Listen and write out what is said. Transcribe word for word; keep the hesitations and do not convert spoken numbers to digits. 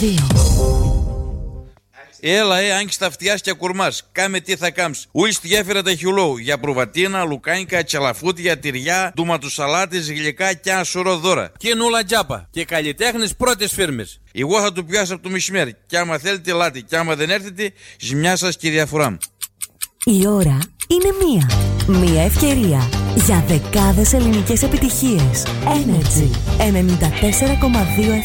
δύο. Έλα, ε, αν και στα αυτιά και κουρμάς. Κάμε τι θα κάμψει. Ούλη στη γέφυρα τα χιουλού. Για προβατίνα, λουκάνικα, τσαλαφούτια, τυριά, ντουματουσαλάτες, γλυκά και ένα σωρό δώρα. Και νουλα τζάπα. Και καλλιτέχνες πρώτες φίρμες. Εγώ θα του πιάσω από το μεσημέρι. Και άμα θέλετε, ελάτε. Και άμα δεν έρθετε, ζημιά σας και διαφορά. Η ώρα είναι μία. Μία ευκαιρία για δεκάδες ελληνικές επιτυχίες. Energy ενενήντα τέσσερα κόμμα δύο